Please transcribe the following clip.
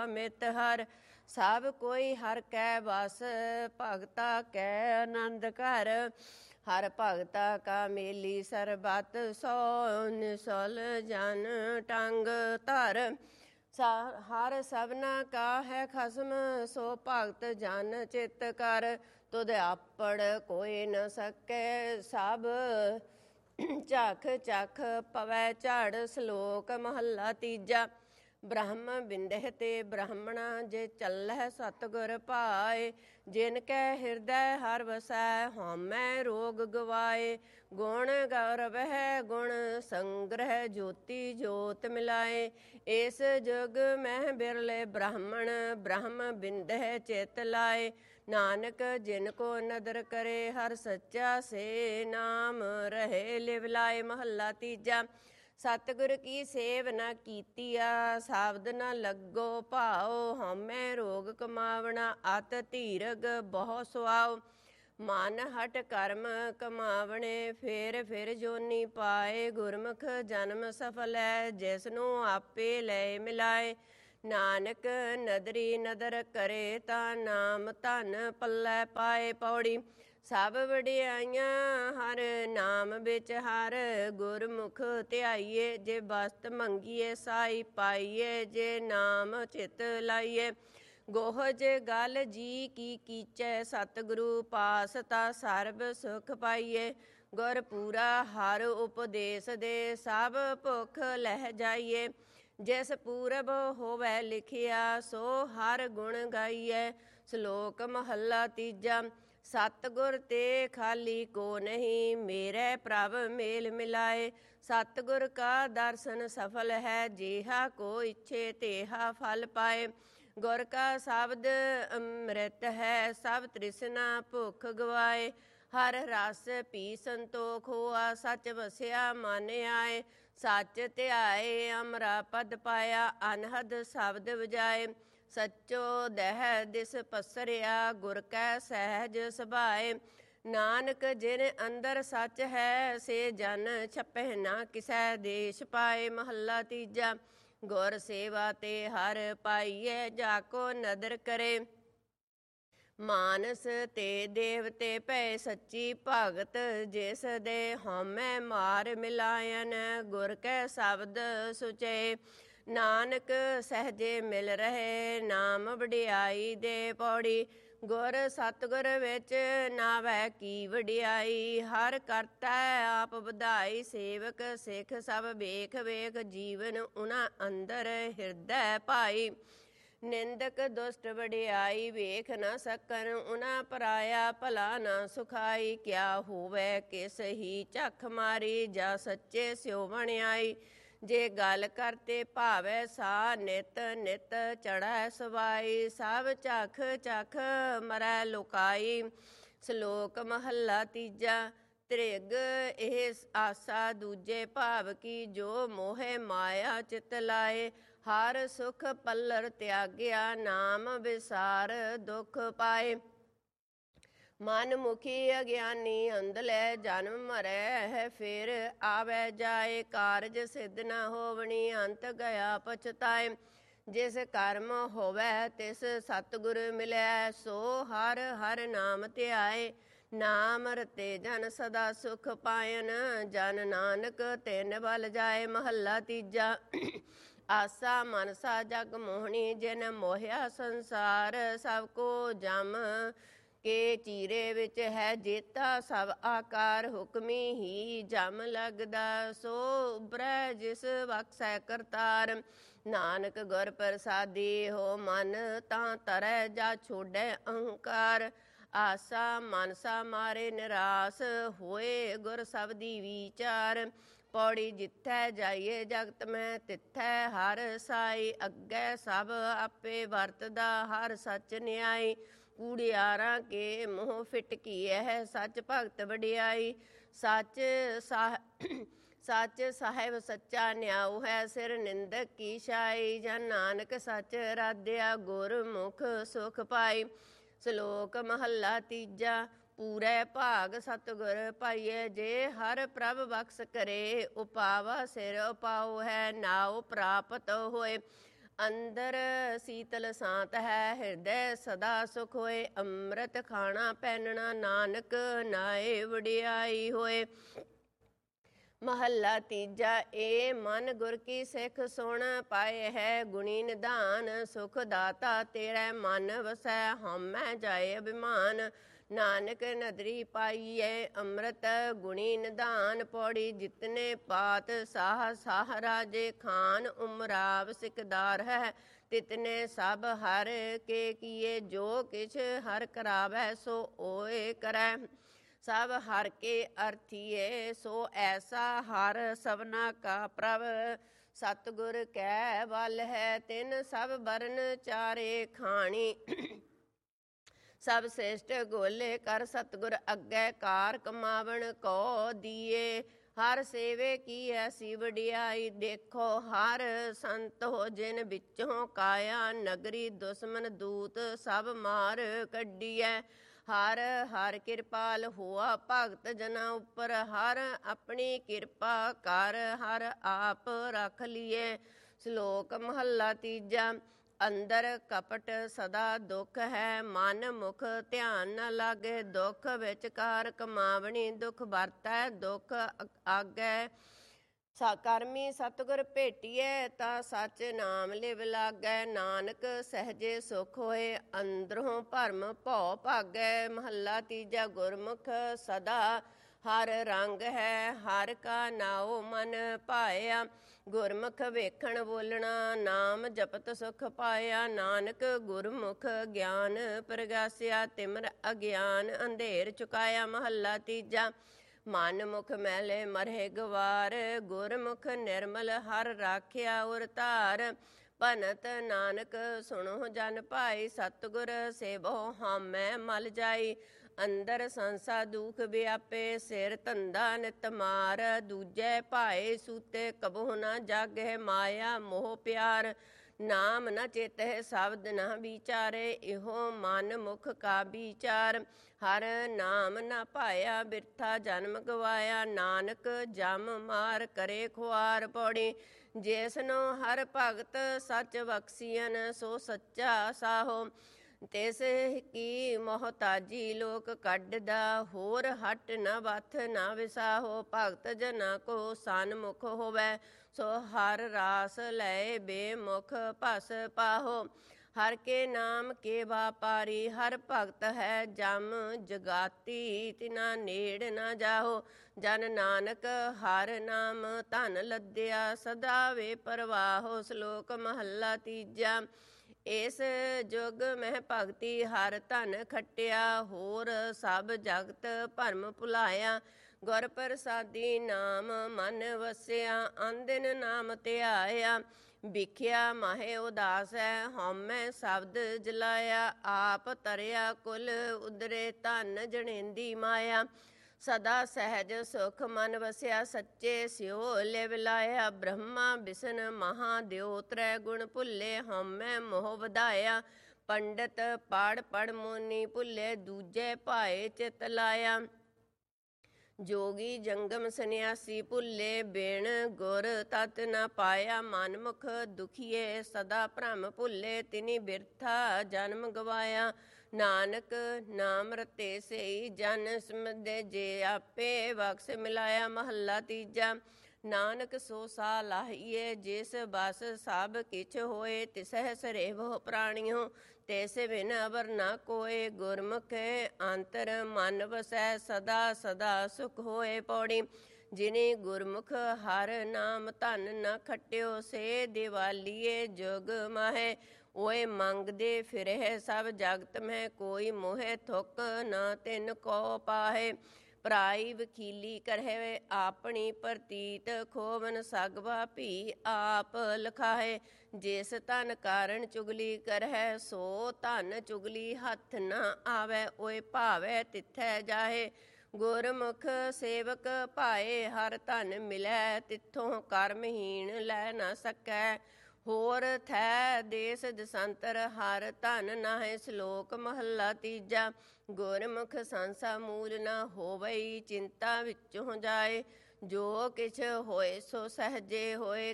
ਮਿਤ ਹਰ। ਸਭ ਕੋਈ ਹਰ ਕੈ ਬਸ, ਭਗਤਾ ਕੈ ਆਨੰਦ ਘਰ। ਹਰ ਭਗਤਾ ਕਾ ਮੇਲੀ ਸਰਬਤ, ਸੋ ਨਿਸਲ ਜਨ ਟੰਗ ਧਰ। ਹਰ ਸਭਨਾ ਕਾ ਹੈ ਖਸਮ, ਸੋ ਭਗਤ ਜਨ ਚਿਤ ਕਰ। ਤੁਧ ਆਪੜ ਕੋਈ ਨ ਸਕੈ ਸਭ, ਝਖ ਝਖ ਪਵੈ ਝੜ। ਸ਼ਲੋਕ ਮਹੱਲਾ ਤੀਜਾ। ਬ੍ਰਹਮ ਬਿੰਦਹਿ ਤੇ ਬ੍ਰਾਹਮਣਾ, ਜੇ ਚੱਲਹਿ ਸਤਿਗੁਰ ਭਾਏ। ਜਿਨ ਕੈ ਹਿਰਦੈ ਹਰਿ ਵਸੈ, ਹਉਮੈ ਰੋਗ ਗਵਾਏ। ਗੁਣ ਗੌਰਵਹਿ ਗੁਣ ਸੰਗ੍ਰਹਿ, ਜੋਤੀ ਜੋਤ ਮਿਲਾਏ। ਇਸ ਜੁਗ ਮਹਿ ਬਿਰਲੇ ਬ੍ਰਾਹਮਣ, ਬ੍ਰਹਮ ਬਿੰਦਹਿ ਚਿਤ ਲਾਏ। ਨਾਨਕ ਜਿਨ ਕੋ ਨਦਰ ਕਰੇ, ਹਰਿ ਸੱਚਾ ਸੇ ਨਾਮ ਰਹੇ ਲਿਵ ਲਾਏ। ਮਹੱਲਾ ਤੀਜਾ। ਸਤਿਗੁਰ ਕੀ ਸੇਵ ਨ ਕੀਤੀਆ, ਸ਼ਬਦ ਨ ਲੱਗੋ ਭਾਉ। ਹਉਮੈ ਰੋਗ ਕਮਾਵਣਾ, ਅਤਿ ਧੀਰਗ ਬਹੁ ਸੁਆਉ। ਮਨ ਹਠ ਕਰਮ ਕਮਾਵਣੇ, ਫੇਰ ਫਿਰ ਜੋਨੀ ਪਾਏ। ਗੁਰਮੁਖ ਜਨਮ ਸਫਲ ਹੈ, ਜਿਸਨੂੰ ਆਪੇ ਲੈ ਮਿਲਾਏ। ਨਾਨਕ ਨਦਰੀ ਨਦਰ ਕਰੇ, ਤਾਂ ਨਾਮ ਧਨ ਪੱਲੇ ਪਾਏ। ਪੌੜੀ। ਸਭ ਵਡਿਆਈਆਂ ਹਰ ਨਾਮ ਵਿੱਚ ਹਰ, ਗੁਰਮੁਖ ਧਿਆਈਏ। ਜੇ ਬਸਤ ਮੰਗੀਏ ਸਾਈ ਪਾਈਏ, ਜੇ ਨਾਮ ਚਿਤ ਲਾਈਏ। ਗੋਹਜ ਗਲ ਜੀ ਕੀ ਕੀਚੈ, ਸਤਿਗੁਰੂ ਪਾਸ ਤਾ ਸਰਬ ਸੁਖ ਪਾਈਏ। ਗੁਰ ਪੂਰਾ ਹਰ ਉਪਦੇਸ਼ ਦੇ, ਸਭ ਭੁਖ ਲਹਿ ਜਾਈਏ। ਜਿਸ ਪੂਰਬ ਹੋਵੈ ਲਿਖਿਆ, ਸੋ ਹਰ ਗੁਣ ਗਾਈਐ। ਸ਼ਲੋਕ ਮਹੱਲਾ ਤੀਜਾ। ਸਤਿਗੁਰ ਤੇ ਖਾਲੀ ਕੋ ਨਹੀਂ, ਮੇਰੇ ਪ੍ਰਭ ਮੇਲ ਮਿਲਾਏ। ਸਤਿਗੁਰ ਕਾ ਦਰਸ਼ਨ ਸਫਲ ਹੈ, ਜੇਹਾ ਕੋ ਇੱਛੇ ਤੇਹਾ ਫਲ ਪਾਏ। ਗੁਰ ਕਾ ਸ਼ਬਦ ਅੰਮ੍ਰਿਤ ਹੈ, ਸਭ ਤ੍ਰਿਸ਼ਨਾ ਭੁਖ ਗਵਾਏ। ਹਰ ਰਸ ਪੀ ਸੰਤੋਖ ਹੋਆ, ਸਚ ਵਸਿਆ ਮਨ ਆਏ। ਸੱਚ ਧਿਆਏ ਅਮਰਾ ਪਦ ਪਾਇਆ, ਅਨਹਦ ਸ਼ਬਦ ਵਜਾਏ। ਸੱਚੋ ਦਹਿ ਦਿਸ ਪਸਰਿਆ, ਗੁਰ ਕੈ ਸਹਿਜ ਸੁਭਾਏ। ਨਾਨਕ ਜਿਨ ਅੰਦਰ ਸੱਚ ਹੈ, ਸੇ ਜਨ ਛਪਹਿ ਨਾ ਕਿਸੈ ਦੇਸ਼ ਪਾਏ। ਮਹੱਲਾ ਤੀਜਾ। ਗੁਰ ਸੇਵਾ ਤੇ ਹਰ ਪਾਈਐ, ਜਾ ਕੋ ਨਦਰ ਕਰੇ। ਮਾਨਸ ਤੇ ਦੇਵਤੇ ਭੈ ਸੱਚੀ ਭਗਤ, ਜਿਸ ਦੇ ਹਉਮੈ ਮਾਰ ਮਿਲਾਇਨ। ਗੁਰ ਕੈ ਸ਼ਬਦ ਸੁਚੇ, ਨਾਨਕ ਸਹਜੇ ਮਿਲ ਰਹੇ। ਨਾਮ ਵਡਿਆਈ ਦੇ। ਪੌੜੀ। ਗੁਰ ਸਤਿਗੁਰ ਵਿੱਚ ਨਾਵੈ ਕੀ ਵਡਿਆਈ, ਹਰ ਕਰਤਾ ਆਪ ਵਧਾਈ। ਸੇਵਕ ਸਿੱਖ ਸਭ ਵੇਖ ਵੇਖ, ਜੀਵਨ ਉਨਾ ਅੰਦਰ ਹਿਰਦੈ ਭਾਈ। ਨਿੰਦਕ ਦੁਸ਼ਟ ਵਡਿਆਈ, ਵੇਖ ਨ ਸਕਨ ਉਨਾ ਪਰਾਇਆ। ਭਲਾ ਨਾ ਸੁਖਾਈ, ਕਿਆ ਹੋਵੈ ਕਿਸ ਹੀ ਝਖ ਮਾਰੀ। ਜਾ ਸੱਚੇ ਸਿਉ ਵਣਿਆਈ। ਜੇ ਗੱਲ ਕਰਤੇ ਭਾਵੈ, ਸਾ ਨਿਤ ਨਿਤ ਚੜ੍ਹੈ ਸਵਾਈ। ਸਭ ਝਖ ਝਖ ਮਰੈ ਲੁਕਾਈ। ਸ਼ਲੋਕ ਮਹੱਲਾ ਤੀਜਾ। ਤ੍ਰਿਗ ਇਹ ਆਸਾ ਦੂਜੇ ਭਾਵ ਕੀ, ਜੋ ਮੋਹਿ ਮਾਇਆ ਚਿਤ ਲਾਏ। ਹਰ ਸੁਖ ਪੱਲਰ ਤਿਆਗਿਆ, ਨਾਮ ਵਿਸਾਰ ਦੁਖ ਪਾਏ। ਮਨ ਮੁਖੀ ਅਗਿਆਨੀ ਅੰਧਲੇ, ਜਨਮ ਮਰੈ ਹੈ ਫਿਰ ਆਵੈ ਜਾਏ। ਕਾਰਜ ਸਿੱਧ ਨ ਹੋਵਣੀ, ਅੰਤ ਗਿਆ ਪਛਤਾਏ। ਜਿਸ ਕਰਮ ਹੋਵੈ ਤਿਸ ਸਤਿਗੁਰ ਮਿਲੈ, ਸੋ ਹਰ ਹਰ ਨਾਮ ਧਿਆਏ। ਨਾਮ ਰਤੇ ਜਨ ਸਦਾ ਸੁਖ ਪਾਇਨ, ਜਨ ਨਾਨਕ ਤਿਨ ਬਲ ਜਾਏ। ਮਹੱਲਾ ਤੀਜਾ। ਆਸਾ ਮਨਸਾ ਜਗ ਮੋਹਣੀ, ਜਿਨ ਮੋਹਿਆ ਸੰਸਾਰ। ਸਭ ਕੋ ਜਮ ਕੇ ਚੀਰੇ ਵਿੱਚ ਹੈ ਜੇਤਾ, ਸਭ ਆਕਾਰ ਹੁਕਮੀ ਹੀ ਜਮ ਲੱਗਦਾ। ਸੋ ਉਬਰੈ ਜਿਸ ਬਖਸ਼ੈ ਕਰਤਾਰ, ਨਾਨਕ ਗੁਰ ਪ੍ਰਸਾਦੀ ਹੋ ਮਨ। ਤਾਂ ਤਰੈ ਜਾ ਛੋੜੈ ਅਹੰਕਾਰ। ਆਸਾ ਮਨਸਾ ਮਾਰੇ ਨਿਰਾਸ, ਹੋਏ ਗੁਰ ਸਬਦੀ ਵਿਚਾਰ। ਪੌੜੀ। ਜਿੱਥੈ ਜਾਈਏ ਜਗਤ ਮੈਂ, ਤਿੱਥੈ ਹਰ ਸਾਈ। ਅੱਗੇ ਸਭ ਆਪੇ ਵਰਤਦਾ, ਹਰ ਸੱਚ ਨਿਆਈ। ਕੂੜਿਆਰਾਂ ਕੇ ਮੂੰਹ ਫਿਟਕੀਐ, ਸੱਚ ਭਗਤ ਵਡਿਆਈ। ਸੱਚ ਸਾਹਿਬ ਸੱਚਾ ਨਿਆਉ ਹੈ, ਸਿਰ ਨਿੰਦਕ ਕੀ ਛਾਈ। ਜਨ ਨਾਨਕ ਸੱਚ ਰਾਧਿਆ, ਗੁਰਮੁਖ ਸੁਖ ਪਾਈ। ਸ਼ਲੋਕ ਮਹੱਲਾ ਤੀਜਾ। ਪੂਰੇ ਭਾਗ ਸਤਿਗੁਰ ਪਾਈਐ, ਜੇ ਹਰ ਪ੍ਰਭ ਬਖਸ਼ ਕਰੇ। ਉਪਾਵਾ ਸਿਰ ਉਪਾਉ ਹੈ, ਨਾਉ ਪ੍ਰਾਪਤ ਹੋਏ। ਅੰਦਰ ਸੀਤਲ ਸਾਂਤ ਹੈ, ਹਿਰਦੈ ਸਦਾ ਸੁਖ ਹੋਏ। ਅੰਮ੍ਰਿਤ ਖਾਣਾ ਪਹਿਨਣਾ, ਨਾਨਕ ਨਾਏ ਵਡਿਆਈ ਹੋਏ। ਮਹੱਲਾ ਤੀਜਾ। ਏ ਮਨ ਗੁਰ ਕੀ ਸਿੱਖ ਸੁਣ, ਪਾਏ ਹੈ ਗੁਣੀ ਨਿਧਾਨ। ਸੁਖ ਦਾਤਾ ਤੇਰੇ ਮਨ ਵਸੈ, ਹਉਮੈ ਜਾਏ ਅਭਿਮਾਨ। ਨਾਨਕ ਨਦਰੀ ਪਾਈਏ, ਅੰਮ੍ਰਿਤ ਗੁਣੀ ਨਿਧਾਨ। ਪੌੜੀ ਜਿਤਨੇ ਪਾਤ ਸਾਹ, ਸਾਹ ਰਾਜੇ ਖਾਨ। ਉਮਰਾਵ ਸਿਕਦਾਰ ਹੈ, ਤਿਤਨੇ ਸਭ ਹਰ ਕੇ ਕੀਏ। ਜੋ ਕਿਛ ਹਰ ਕਰਾਵੈ, ਸੋ ਓਏ ਕਰੈ। ਸਭ ਹਰ ਕੇ ਅਰਥੀਏ, ਸੋ ਐਸਾ ਹਰ ਸਭਨਾ ਕਾ ਪ੍ਰਭ। ਸਤਿਗੁਰ ਕੈ ਬਲ ਹੈ, ਤਿਨ ਸਭ ਬਰਨ ਚਾਰੇ ਖਾਣੀ। ਸਭ ਸ੍ਰਿਸ਼ਟ ਗੋਲੇ ਕਰ, ਸਤਿਗੁਰ ਅੱਗੇ ਕਾਰ ਕਮਾਵਣ ਕੋ ਦੀਏ। ਹਰ ਸੇਵੇ ਕੀ ਐਸੀ ਵਡਿਆਈ, ਦੇਖੋ ਹਰ ਸੰਤ ਹੋ ਜਿਨ ਵਿੱਚੋਂ ਕਾਇਆ। ਨਗਰੀ ਦੁਸ਼ਮਨ ਦੂਤ ਸਭ ਮਾਰ ਕੱਢੀਐ। ਹਰ ਹਰ ਕਿਰਪਾਲ ਹੋਆ ਭਗਤ ਜਨਾਂ ਉੱਪਰ। ਹਰ ਆਪਣੀ ਕਿਰਪਾ ਕਰ, ਹਰ ਆਪ ਰੱਖ ਲੀਏ। ਸ਼ਲੋਕ ਮਹੱਲਾ ਤੀਜਾ। ਅੰਦਰ ਕਪਟ ਸਦਾ ਦੁੱਖ ਹੈ, ਮਨ ਮੁਖ ਧਿਆਨ ਨ ਲਾਗੇ। ਦੁੱਖ ਵਿਚਕਾਰ ਕਮਾਵਣੀ, ਦੁੱਖ ਵਰਤੈ ਦੁੱਖ ਆਗੈ। ਕਰਮੀ ਸਤਿਗੁਰ ਭੇਟੀਐ, ਤਾਂ ਸੱਚ ਨਾਮ ਲਿਵ ਲਾਗੈ। ਨਾਨਕ ਸਹਜੇ ਸੁਖ ਹੋਏ, ਅੰਦਰੋਂ ਭਰਮ ਭਉ ਭਾਗੈ। ਮਹੱਲਾ ਤੀਜਾ। ਗੁਰਮੁਖ ਸਦਾ ਹਰ ਰੰਗ ਹੈ, ਹਰ ਕਾ ਨਾਉ ਮਨ ਭਾਇਆ। ਗੁਰਮੁਖ ਵੇਖਣ ਬੋਲਣਾ, ਨਾਮ ਜਪਤ ਸੁਖ ਪਾਇਆ। ਨਾਨਕ ਗੁਰਮੁਖ ਗਿਆਨ ਪ੍ਰਗਾਸਿਆ, ਤਿਮਰ ਅਗਿਆਨ ਅੰਧੇਰ ਚੁਕਾਇਆ। ਮਹੱਲਾ ਤੀਜਾ। ਮਨ ਮੁਖ ਮੈਲੇ ਮਰਹਿ ਗਵਾਰ, ਗੁਰਮੁਖ ਨਿਰਮਲ ਹਰ ਰਾਖਿਆ ਉਰ ਧਾਰ। ਭਨਤ ਨਾਨਕ ਸੁਣੋ ਜਨ ਭਾਈ, ਸਤਿਗੁਰ ਸੇਵੋ ਹਉਮੈ ਮਲ ਜਾਈ। ਅੰਦਰ ਸੰਸਾ ਦੁਖ ਵਿਆਪੇ, ਸਿਰ ਧੰਦਾ ਨਿਤ ਮਾਰ। ਦੂਜੇ ਭਾਏ ਸੂਤੇ ਕਬਹੁ ਨ ਜਾਗਹਿ, ਮਾਇਆ ਮੋਹ ਪਿਆਰ। ਨਾਮ ਨ ਚੇਤਹਿ ਸ਼ਬਦ ਨ ਵਿਚਾਰੇ, ਇਹੋ ਮਨ ਮੁਖ ਕਾ ਵਿਚਾਰ। ਹਰ ਨਾਮ ਨ ਪਾਇਆ, ਬਿਰਥਾ ਜਨਮ ਗਵਾਇਆ। ਨਾਨਕ ਜਮ ਮਾਰ ਕਰੇ ਖੁਆਰ। ਪੌੜੀ ਜਿਸਨੋ ਹਰ ਭਗਤ ਸੱਚ ਬਖਸੀਅਨ, ਸੋ ਸੱਚਾ ਸਾਹੋ। ਤਿਸ ਕੀ ਮੋਹਤਾਜੀ ਲੋਕ ਕੱਢਦਾ, ਹੋਰ ਹਟ ਨ ਵਥ ਨ ਵਿਸਾਹੋ। ਭਗਤ ਜਨਾ ਕੋ ਸਨਮੁਖ ਹੋਵੈ, ਸੋ ਹਰ ਰਾਸ ਲਏ ਬੇਮੁਖ ਭਸ ਪਾਹੋ। ਹਰ ਕੇ ਨਾਮ ਕੇ ਵਾਪਾਰੀ, ਹਰ ਭਗਤ ਹੈ ਜਮ ਜਗਾਤੀ। ਤਿਨਾ ਨੇੜ ਨ ਜਾਹੋ, ਜਨ ਨਾਨਕ ਹਰ ਨਾਮ ਧਨ ਲੱਦਿਆ। ਸਦਾ ਵੇ ਪਰਵਾਹੋ। ਸ਼ਲੋਕ ਮਹੱਲਾ ਤੀਜਾ। ਇਸ ਜੁਗ ਮਹਿ ਭਗਤੀ ਹਰ ਧਨ ਖੱਟਿਆ, ਹੋਰ ਸਭ ਜਗਤ ਭਰਮ ਭੁਲਾਇਆ। ਗੁਰ ਪ੍ਰਸਾਦੀ ਨਾਮ ਮਨ ਵਸਿਆ, ਆਂਦਿਨ ਨਾਮ ਧਿਆਇਆ। ਵਿਖਿਆ ਮਾਹੇ ਉਦਾਸ ਹੈ, ਹਉਮੈ ਸ਼ਬਦ ਜਲਾਇਆ। ਆਪ ਤਰਿਆ ਕੁਲ ਉਦਰੇ, ਧਨ ਜਣੇਂਦੀ ਮਾਇਆ। ਸਦਾ ਸਹਿਜ ਸੁਖ ਮਨ ਵਸਿਆ, ਸੱਚੇ ਸਿਓ ਲਿਵ ਲਾਇਆ। ਬ੍ਰਹਮਾ ਬਿਸ਼ਨ ਮਹਾਦੇਉ, ਤ੍ਰੈ ਗੁਣ ਭੁੱਲੇ ਹਉਮੈ ਮੋਹ ਵਧਾਇਆ। ਪੰਡਤ ਪੜ੍ਹ ਪੜ੍ਹ ਮੁਨੀ ਭੁੱਲੇ, ਦੂਜੇ ਭਾਏ ਚਿਤ ਲਾਇਆ। ਜੋਗੀ ਜੰਗਮ ਸੰਨਿਆਸੀ ਭੁੱਲੇ, ਬਿਨ ਗੁਰ ਤਤ ਨ ਪਾਇਆ। ਮਨ ਮੁਖ ਦੁਖੀਏ ਸਦਾ ਭ੍ਰਮ ਭੁੱਲੇ, ਤਿਨੀ ਬਿਰਥਾ ਜਨਮ ਗਵਾਇਆ। ਨਾਨਕ ਨਾਮ ਰਤੇ ਸਈ ਜਨ ਸਮਝੇ, ਜੇ ਆਪੇ ਬਖਸ਼ ਮਿਲਾਇਆ। ਮਹੱਲਾ ਤੀਜਾ। ਨਾਨਕ ਸੋ ਸਾ ਲਾਹੀਏ, ਜਿਸ ਬਸ ਸਭ ਕਿਛ ਹੋਏ। ਤਿਸਹਿ ਸਰੇਵਹੁ ਪ੍ਰਾਣੀਓ, ਤਿਸ ਬਿਨ ਅਵਰ ਨ ਕੋਏ। ਗੁਰਮੁਖ ਅੰਤਰ ਮਨ ਵਸੈ, ਸਦਾ ਸਦਾ ਸੁਖ ਹੋਏ। ਪੌੜੀ ਜਿਨੇ ਗੁਰਮੁਖ ਹਰ ਨਾਮ ਧਨ ਨ ਖਟਿਓ, ਸੇ ਦਿਵਾਲੀਏ ਜੁਗ ਮਾਹੇ। ਓਏ ਮੰਗਦੇ ਫਿਰਹਿ ਸਭ ਜਗਤ ਮਹਿ, ਕੋਈ ਮੋਹਿ ਥੁਕ ਨ ਤਿਨ ਕੋ ਪਾਹੇ। ਪਰਾਈ ਵਕੀਲੀ ਕਰਹਿ ਆਪਣੀ ਪ੍ਰਤੀਤ, ਖੋਵਨ ਸਗਵਾ ਭੀ ਆਪ ਲਖਾਹੇ। ਜਿਸ ਧਨ ਕਾਰਨ ਚੁਗਲੀ ਕਰਹਿ, ਸੋ ਧਨ ਚੁਗਲੀ ਹੱਥ ਨ ਆਵੈ। ਓਏ ਭਾਵੈ ਤਿਥੈ ਜਾਹੇ, ਗੁਰਮੁਖ ਸੇਵਕ ਭਾਏ। ਹਰ ਧਨ ਮਿਲੈ, ਤਿੱਥੋਂ ਕਰਮਹੀਣ ਲੈ ਨ ਸਕੈ। ਹੋਰ ਥੈ ਦੇਸ ਦਸੰਤਰ, ਹਰ ਧਨ ਨਾਹਿ। ਸ਼ਲੋਕ ਮਹੱਲਾ ਤੀਜਾ। ਗੁਰਮੁਖ ਸੰਸਾ ਮੂਲ ਨ ਹੋਵਈ, ਚਿੰਤਾ ਵਿੱਚੋਂ ਜਾਏ। ਜੋ ਕਿਛ ਹੋਏ ਸੋ ਸਹਜੇ ਹੋਏ,